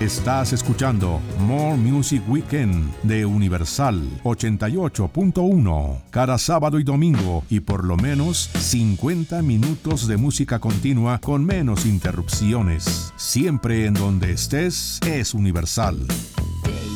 Estás escuchando More Music Weekend de Universal 88.1. Cada sábado y domingo y por lo menos 50 minutos de música continua con menos interrupciones. Siempre en donde estés es Universal.